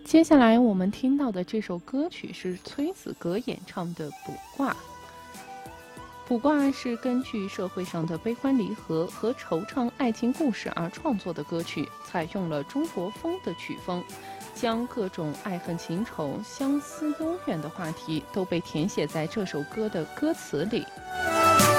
接下来我们听到的这首歌曲是崔子格演唱的《卜卦》。卜卦是根据社会上的悲欢离合和惆怅爱情故事而创作的歌曲，采用了中国风的曲风，将各种爱恨情仇、相思幽怨的话题都被填写在这首歌的歌词里。